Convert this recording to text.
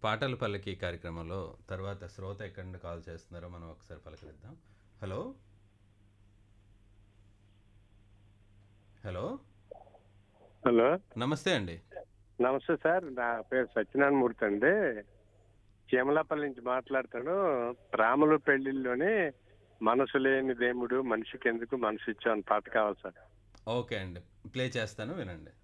పాటల పల్లకి కార్యక్రమంలో తర్వాత శ్రోత ఎక్కడి నుండి కాల్ చేస్తున్నారో మనం ఒకసారి పలకరిద్దాం. హలో! హలో! హలో. నమస్తే అండి. నమస్తే సార్. నా పేరు సత్యనారాయణ మూర్తి అండి. చీమలాపల్లి నుంచి మాట్లాడుతాను. రాములు పెళ్లిలోని మనసు లేని దేవుడు మనిషికి ఎందుకు మనసు ఇచ్చావు అని పాట కావాలి సార్. ఓకే అండి. ప్లే చేస్తాను వినండి.